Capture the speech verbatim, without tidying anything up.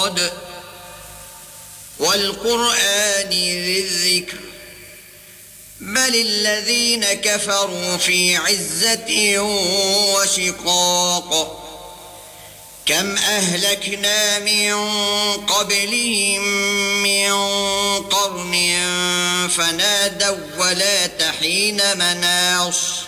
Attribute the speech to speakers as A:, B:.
A: والقرآن ذي الذكر بل الذين كفروا في عزة وشقاق كم أهلكنا من قبلهم من قرن فنادوا ولا تحين مناص